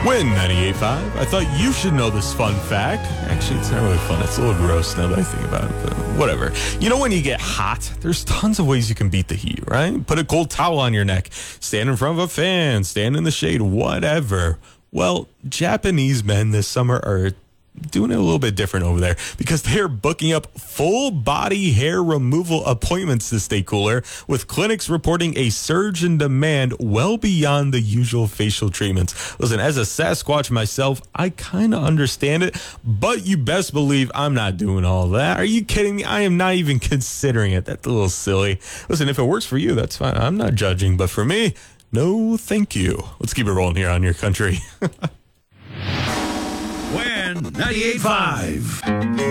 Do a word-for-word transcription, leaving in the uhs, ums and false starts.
Win ninety-eight point five. I thought you should know this fun fact. Actually, it's not really fun. It's a little gross now that I think about it, but whatever. You know when you get hot, there's tons of ways you can beat the heat, right? Put a cold towel on your neck, stand in front of a fan, stand in the shade, whatever. Well, Japanese men this summer are doing it a little bit different over there because they're booking up full body hair removal appointments to stay cooler, with clinics reporting a surge in demand well beyond the usual facial treatments. Listen, as a Sasquatch myself, I kind of understand it, but you best believe I'm not doing all that. Are you kidding me? I am not even considering it. That's a little silly. Listen, if it works for you, that's fine. I'm not judging, but for me, no thank you. Let's keep it rolling here on Your Country. Win ninety-eight point five.